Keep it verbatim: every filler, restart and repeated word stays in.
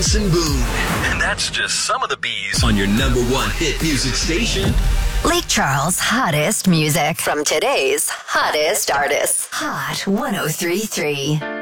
Benson Boone. And that's just some of the bees on your number one hit music station. Lake Charles' hottest music from today's hottest artists. Hot one oh three point three.